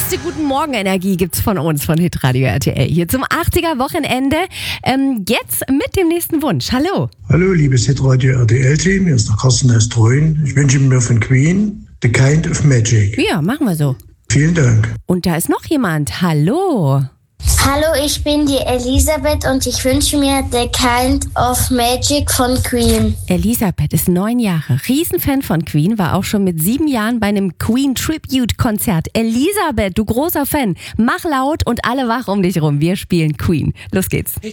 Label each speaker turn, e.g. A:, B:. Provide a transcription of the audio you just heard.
A: beste Guten Morgen-Energie gibt's von uns, von Hitradio RTL. Hier zum 80er-Wochenende. Jetzt mit dem nächsten Wunsch. Hallo.
B: Hallo, liebes Hitradio RTL-Team. Hier ist der Carsten aus Troin. Ich wünsche mir von Queen The Kind of Magic.
A: Ja, machen wir so.
B: Vielen Dank.
A: Und da ist noch jemand. Hallo.
C: Hallo, ich bin die Elisabeth und ich wünsche mir The Kind of Magic von Queen.
A: Elisabeth ist 9 Jahre, Riesenfan von Queen, war auch schon mit 7 Jahren bei einem Queen-Tribute-Konzert. Elisabeth, du großer Fan, mach laut und alle wach um dich rum. Wir spielen Queen. Los geht's.